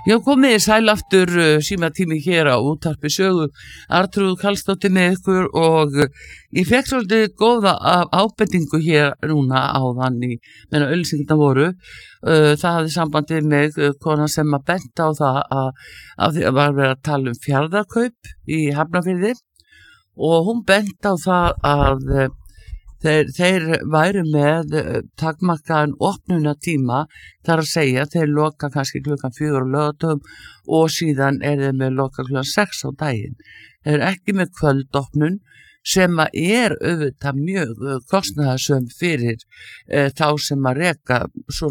Já, komið þið sæl aftur símatími hér á Útvarpi Sögu. Arnþrúður Karlsdóttir með ykkur og ég fekk svolítið góða ábendingu hér núna áðan í meðan auglýsingarnar voru. Það hafði samband við mig, kona sem að benda á það að því að var verið að tala um Fjarðarkaup í Hafnarfirði og hún benda á það að þeir væru með takmarkaðan opnunartíma, þar að segja þeir loka kannski klukkan 4 á laugardögum og síðan þeir með loka klukkan 6 á daginn. Þeir ekki með kvöldopnun sem að auðvitað mjög kostnaðarsöm fyrir þá sem að reka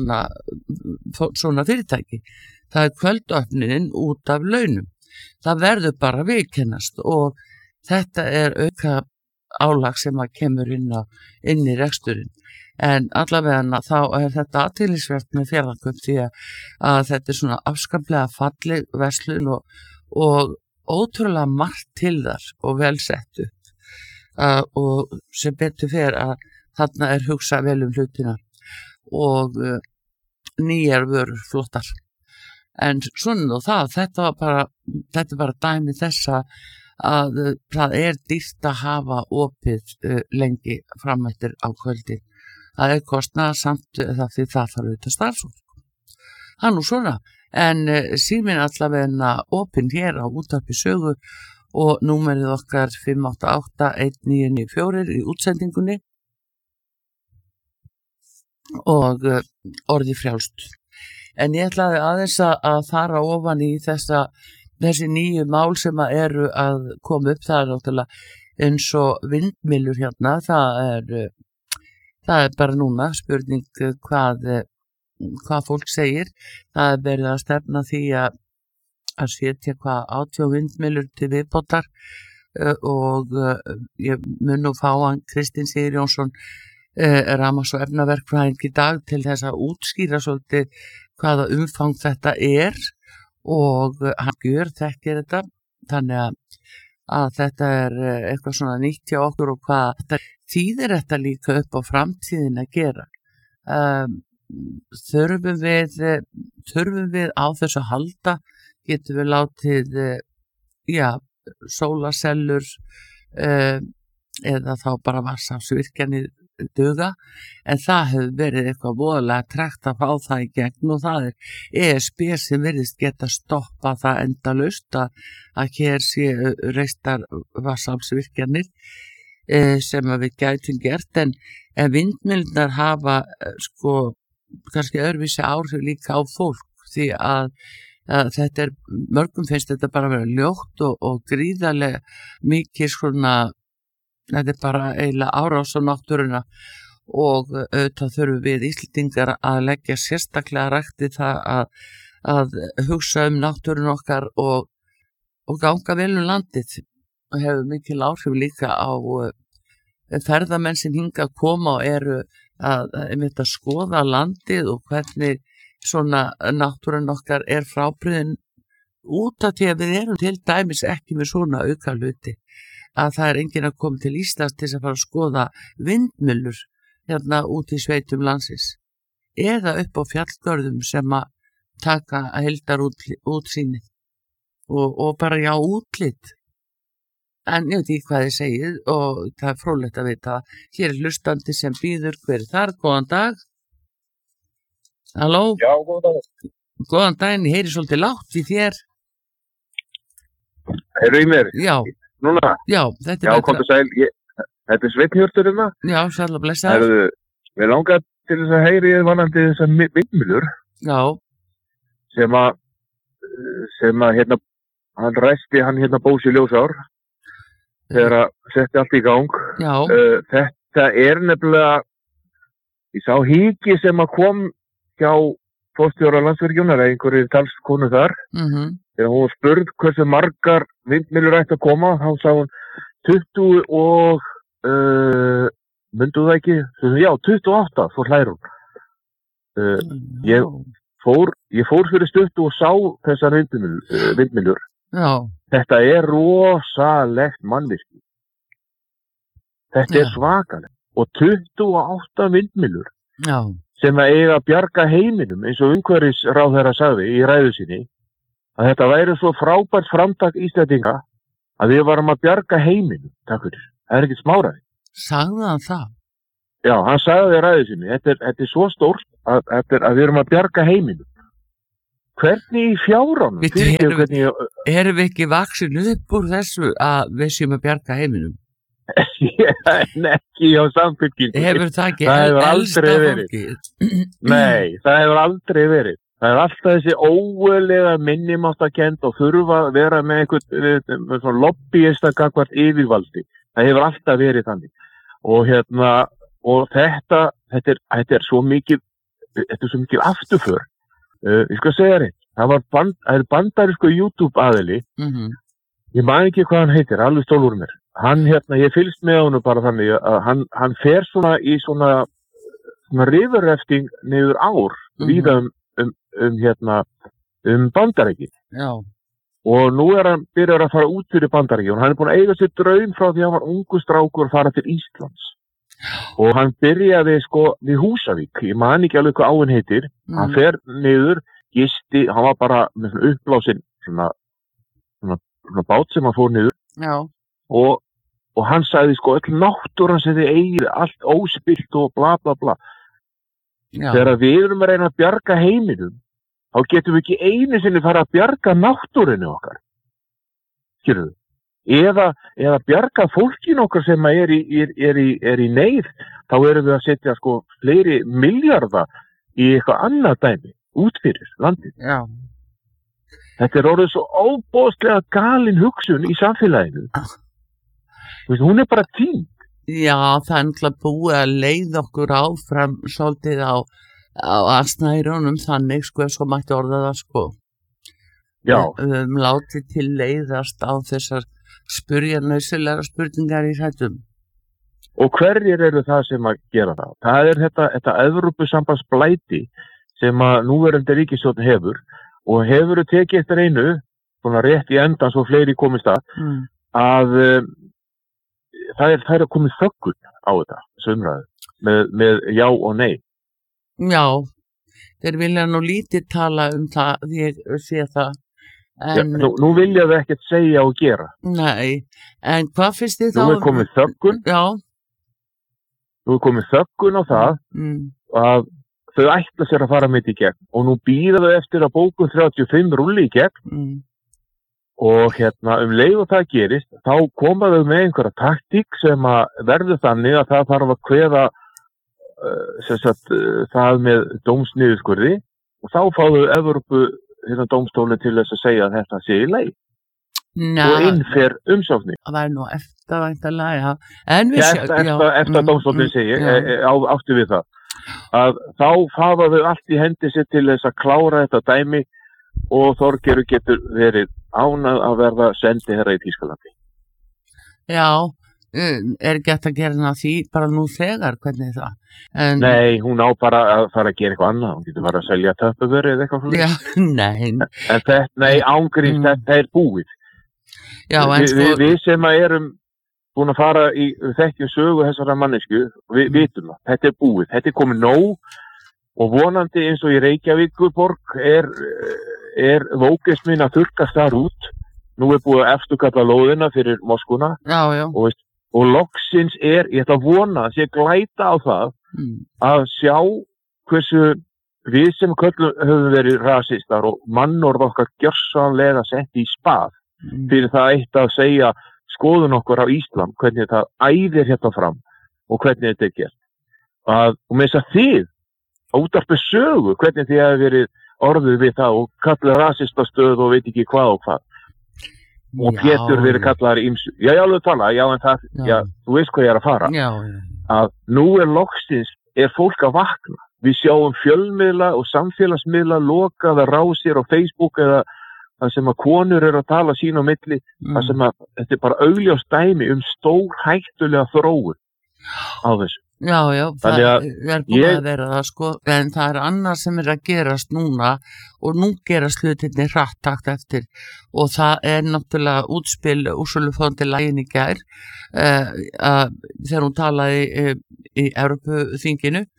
svona fyrirtæki. Það kvöldopnunin út af launum. Það verður bara viðkennast og þetta auka álag sem að kemur inn í reksturinn. En allavega þá þetta athyglisvert með Fjarðarkaup því að þetta svona afskaplega falleg verslun og ótrúlega margt til þar og vel sett upp. Og sem betur fer að þarna hugsað vel um hlutina og nýjar vörur flottar. En svona og þetta er bara dæmi þessa að það dýrt að hafa opið lengi frameftir á kvöldin. Það kostnaðarsamt það því það þarf auðvitað starfsfólk. Það nú svona, en síminn allavega opinn hér á Útvarpi Sögu og númerið okkar 588-1994 í útsendingunni og orðið frjálst. En ég ætlaði aðeins að fara ofan í þessi nýju mál sem eru að koma upp. Það náttúrulega eins og vindmyllur hérna, það er bara núna spurning hvað fólk segir. Það verið að stefna því að setja 80 vindmyllur til viðbótar og ég mun nú fá hann Kristín Sigurjónsson rafmagns- og efnaverkfræðing í dag til þess að útskýra svolítið hvaða umfang þetta og hann þekkir þetta, þannig að þetta eitthvað svona nýtt hjá okkur og hvað þetta þýðir þetta líka upp á framtíðin að gera. Þurfum við á þessu að halda, getum við látið sólasellur eða þá bara vatnsaflsvirkjanir duga, en það hefur verið eitthvað voðalega tregt að fá það í gegn og það ESB sem virðist geta stoppa það endalaust að hér sé reistar vatnsaflsvirkjanir sem að við gætum gert, en vindmyllurnar hafa kannski öðruvísi áhrif líka á fólk því að þetta mörgum finnst þetta bara að vera ljótt og gríðarlega mikið þetta bara eiginlega árás á náttúruna og auðvitað þurfum við Íslendingar að leggja sérstaklega rækt í það að hugsa náttúrun okkar og ganga vel landið og hefur mikil áhrif líka á ferðamenn sem hingað koma og eru að skoða landið og hvernig svona náttúrun okkar frábrugðin út af því að við erum til dæmis ekki með svona auka hluti. Að það enginn að koma til Íslands til að fara að skoða vindmyllur hérna út í sveitum landsins eða upp á fjallgörðum sem að taka heildar útsýnið og bara útlit. En ég veit ekki hvað þið segið og það fróðlegt að vita. Hér hlustandi sem býður, hver þar? Góðan dag. Halló? Já, góðan dag. Góðan daginn, ég heyri svolítið lágt í þér. Heyrðu í mér? Já. Núna? Já, þetta betra. Já, komdu sæl, þetta Sveinn Hjörtur hérna. Já, sæl og blessaður. Herðu, við langar til þess að heyri ég vanandi þessar vindmyllur. Já. Sem að hérna, hann ræsti hérna Bósi Ljósár þegar að setti allt í gang. Já. Þetta nefnilega, ég sá híki sem að kom hjá forstjóra Landsvirkjunar eða einhverju talskonu þar. Þegar hún spurð hversu margar vindmyllur ætti að koma, þá sá hún 20 og, myndu það ekki? Já, 28, fór hlær hún. Ég fór fyrir stuttu og sá þessar vindmyllur. Já. Þetta rosalegt mannvirki. Þetta svakalegt. Og 28 vindmyllur. Já. Sem að eiga að bjarga heiminum, eins og umhverfisráðherra sagði í ræðu sinni. að þetta væri svo frábært framtak Íslendinga að við varum að bjarga heiminum, takk fyrir. Það ekki smáraði. Sagði hann það? Já, hann sagði það í ræðu sinni. Þetta er svo stórt að við erum að bjarga heiminum. Hvernig í fjáránum? Erum við ekki vaksin upp úr þessu að við séum að bjarga heiminum? Ekki á Samfylkingu. Hefur það ekki elsta fólkið? Nei, það hefur aldrei verið. Það er alltaf þessi óöðlega minnimáttakend og þurfa að vera með einhvern lobbyista gagnvart yfirvaldi. Það hefur alltaf verið þannig. Og þetta er svo mikið afturför. Ég skal segja þér, það er bandarísku YouTube aðili. Ég man ekki hvað hann heitir, alveg stól úr mér. Ég fylgst með honum bara þannig að hann fer svona í svona riverrafting niður ár víða Bandaríkin. Já. Og nú er hann byrjar að fara út fyrir Bandaríkin og hann er búin að eiga sér draum frá því að hann var ungu strákur að fara til Íslands. Og hann byrjaði við Húsavík, ég man ekki alveg hvað áinn heitir. Hann fer niður, gisti, hann var bara með svona uppblásinn svona bát sem hann fór niður. Já. Og hann sagði öll náttúran sem þið eigið, allt óspillt og bla bla bla. Já. Þegar við erum að reyna að bjarga heiminum, þá getum við ekki einu sinni fara að bjarga náttúrinu okkar. Skilurðu? Eða bjarga fólkinu okkar sem er í neyð, þá erum við að setja fleiri milljarða í eitthvað annað dæmi, út fyrir landið. Já. Þetta er orðið svo óbóðslega galin hugsun í samfélaginu. Hún er bara týnd. Já, það er náttúrulega búið að leiða okkur áfram svolítið á asnærunum þannig, svo mætti orða það, Já. Við höfum látið til leiðast á þessar nauðsynlegar spurningar í hrættum. Og hverjir eru það sem að gera það? Það er þetta Evrópusambandsblæti sem að núverandi ríkisstjórn hefur og hefur tekið eftir einu, svona rétt í endan svo fleiri komist að það er að komið þöggun á þetta, þessu umræðu, með já og nei. Já, þeir vilja nú lítið tala það, ég sé það. En, nú vilja þau ekkert segja og gera. Nei, en hvað finnst þið þá? Nú er komið þöggun. Já. Nú er komið þöggun á það að þau ætla sér að fara mitt í gegn og nú bíða þau eftir að bókun 35 rúlli í gegn. Og leið og það gerist, þá koma þau með einhverja taktík sem að verður þannig að það þarf að kveða það með dómsniðurskurði og þá fáðu Evrópu dómstóli til þess að segja að þetta sé í leið. Og innfer umsóknir. Það væri nú eftir væntanlega, eftir dómstólinn segir, áttu við það. Að þá faða þau allt í hendi sér til þess að klára þetta dæmi og Þorgerður getur verið ánað að verða sendiherra í Þýskalandi. Já, er ekki hægt að gera hana því bara nú þegar, hvernig er það? Nei, hún á bara að fara að gera eitthvað annað, hún getur bara að selja töpuvöru eða eitthvað svona. Já, nei. Nei, ángríns, þetta er búið. Já, við sem að erum búin að fara í þekkjum sögu þessara mannesku, við vitum það, þetta er búið, þetta er komið nóg og vonandi eins og í Reykjavíkurborg er vókismin að þurrkast þar út. Nú er búið að eftirkalla lóðina fyrir Moskuna. Já. Og loksins ég ætla að vona að sé glæta á það að sjá hversu við sem höfum verið rasistar og mannorð okkar gjörsamlega sett í spað fyrir það eitt að segja skoðun okkur á Íslam, hvernig það æðir hérna fram og hvernig þetta er gert. Og með þess að þið útvarpið sögu, hvernig þið hefur verið orðið við það og kallað rasistastöð og veit ekki hvað og hvað. Og Pétur verið kallaðar ímsu. Já, alveg tala, en það, þú veist hvað ég er að fara. Já. Að nú loksins fólk að vakna. Við sjáum fjölmiðla og samfélagsmiðla lokaða rásir á Facebook eða það sem að konur eru að tala sín á milli, það sem að þetta er bara augljóst dæmi stór hættulega þróun á þessu. Já, það er búin að vera það en það er annað sem er að gerast núna og nú gerast hlutinni hrattakt eftir og það er náttúrulega útspil Ursulu von der Leyen í gær þegar hún talaði í Evrópuþinginu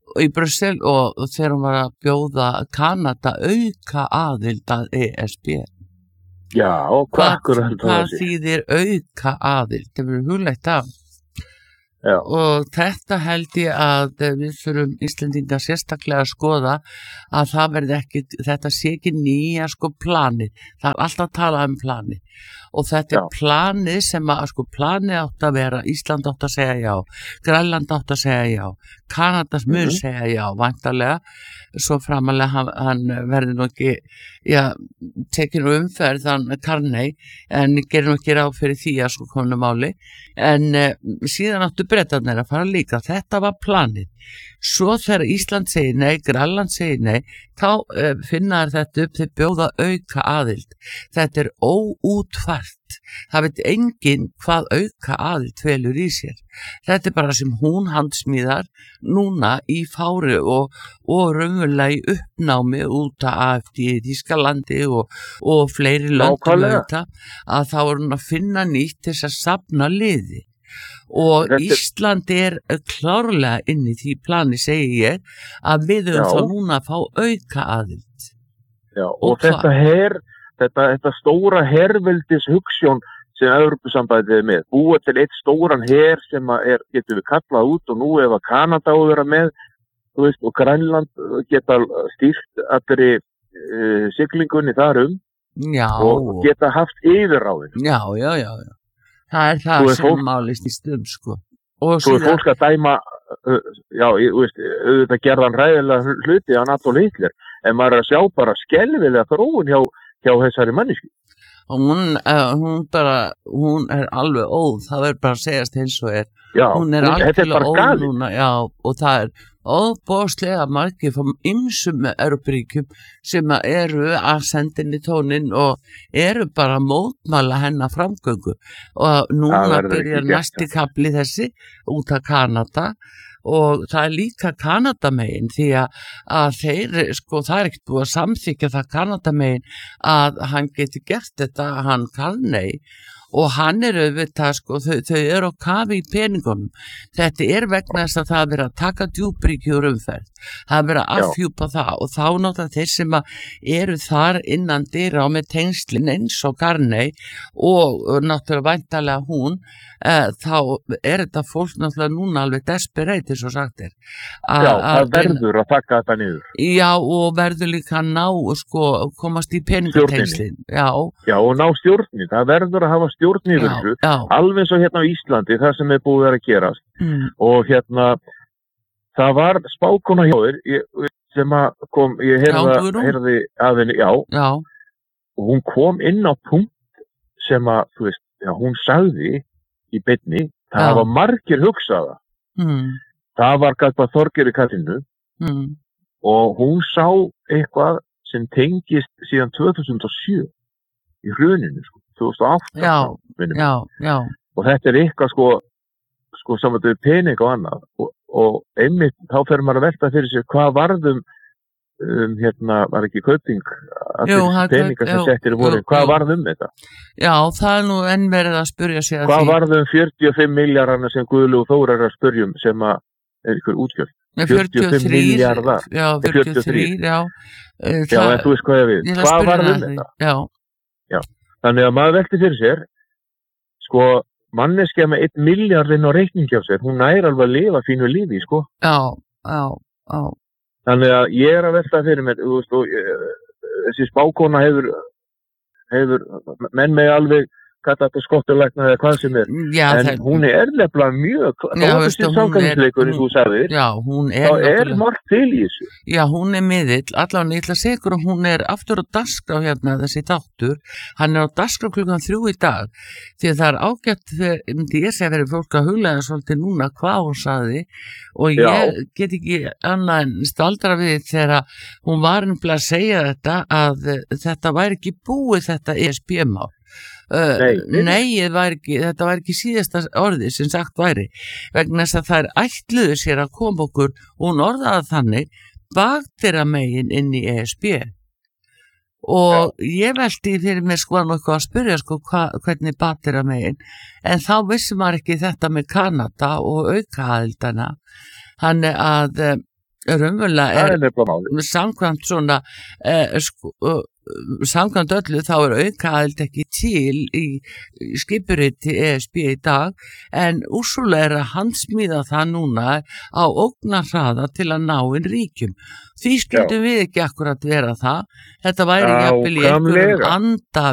í Brussel og þegar hún var að bjóða Kanada auka aðild að ESB. Já, og hvað þýðir auka aðild? Það verður hugleitt af. Já. Og þetta held ég að við þurfum Íslendingar sérstaklega að skoða að það verði ekki, þetta sé ekki nýja plani, það er alltaf að tala plani og þetta er planið sem að planið átt að vera, Ísland átt að segja já, Grænland átt að segja já, Kanadas mun segja já, væntanlega, svo framalega hann verði nú ekki, tekinu umferð þann Carney, en gerir nú ekki ráð fyrir því að komnu máli, en síðan áttu Bretarnir að fara líka, þetta var planið. Svo þegar Ísland segir nei, Grænland segir nei, þá finna þetta upp, þeir bjóða auka aðild. Þetta er óútfært. Það veit enginn hvað auka aðild felur í sér. Þetta er bara sem hún handsmíðar núna í fári og raunverulega í uppnámi út af AfD í Þýskalandi og fleiri löndum að þá er hún að finna nýtt til þess að safna liði. Og Ísland er klárlega inn í því plani, segi ég, að við höfum þá núna að fá auka aðild. Já, og þetta stóra herveldis hugsjón sem Evrópusambandið er með, búa til eitt stóran her sem getur við kallað út og nú ef að Kanada á að vera með, þú veist, og Grænland geta stýrt allri siglingunni þar og geta haft yfirráðin. Já. Það er það sem málist í stum, Og svo er fólk að dæma, auðvitað gerðan ræðilega hluti af Adolf Hitler, en maður að sjá bara skelfilega þróun hjá þessari manneski. Hún er alveg óð, það er bara að segjast eins og er. Hún er alveg óð núna, og það er óbóðslega margir frá ýmsum Evrópuríkjum sem eru að senda inn í tóninn og eru bara að mótmæla hennar framgöngu og núna byrjar næsti kafli þessi út af Kanada og það er líka Kanadamegin því að þeir, það er ekkert búið að samþykja það Kanadamegin að hann geti gert þetta, hann Carney og hann auðvitað, þau eru á kafi í peningunum. Þetta er vegna þess að það verið að taka djúpríki úr umferð. Það verið að afhjúpa það og þá náttúrulega þeir sem eru þar innan dyra á með tengslin eins og Carney og náttúrulega væntanlega hún, þá er þetta fólk náttúrulega núna alveg desperate eins og sagt er. Það verður að taka þetta niður. Já, og verður líka að ná, komast í peningatengslin. Já, og ná stjórnin. Það verður að hafa stjórn yfir þessu, alveg eins og hérna á Íslandi, það sem er búið að gerast. Og það var spákona hjá þér sem kom, ég heyrði af henni, og hún kom inn á punkt sem þú veist, hún sagði í beinni, það var margir hugsaða. Það var gætvað Þorgeiri Katrínu og hún sá eitthvað sem tengist síðan 2007 í hruninu, 2008 og þetta er eitthvað saman við pening og annað og einmitt þá fer maður að velta fyrir sér hvað varðum var ekki kaupting peningar sem settir í voru, hvað varðum þetta? Já, það er nú enn verið að spyrja sig að hvað varðum 45 milljarðarna sem Guðlaug Þór er að spyrja sem er ykkur útgjöld 43 milljarðar já, 43, já en þú veist hvað ég við, hvað varðum þetta? Já, þannig að maður velti fyrir sér manneskja með 1 milljarðinn á reikningi á sér, hún nær alveg að lifa fínu lífi, Já. Þannig að ég er að velta fyrir mér, þú veist, þessi spákona hefur menn með alveg kalla þetta skottulækna eða hvað sem er, en hún er nefnilega mjög, samkvæmsleikur eins og þú sagðir, þá er margt til í þessu. Já, hún er miðill, allavega ég ætla að segja ykkur og hún er aftur á dagskrá þessi þáttur, hann er á dagskrá klukkan 3 í dag, því að það er ágætt, myndi ég segja verið fólk að huglega svolítið núna hvað hún sagði og ég get ekki annað en staldra við þegar hún var nefnilega að segja þetta að þetta væri ekki búið þetta ESB-mál. Nei, þetta var ekki síðasta orðið sem sagt væri vegna þess að þær ætluðu sér að koma okkur og hún orðaði þannig bakteramegin inn í ESB og ég veldi fyrir mér nokkuð að spyrja hvernig bakteramegin en þá vissi maður ekki þetta með Kanada og aukaaðildana þannig að raunverulega samkvæmt svona samkvæmt öllu þá aukaaðild ekki til í skipuriti ESB í dag en Ursula að handsmíða það núna á ógnarhraða til að ná inn ríkjum. Því skildum við ekki akkurat vera það. Þetta væri jafnvel í einhverjum anda